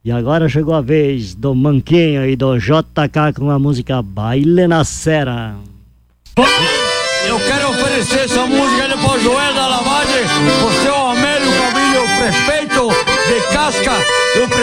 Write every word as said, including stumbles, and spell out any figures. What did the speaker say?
E agora chegou a vez do Manquinho e do J K com a música Baile na Serra. Eu quero oferecer essa música ali para o Joel da Lavagem, o seu Amélio Camilo, o prefeito de Casca, o prefeito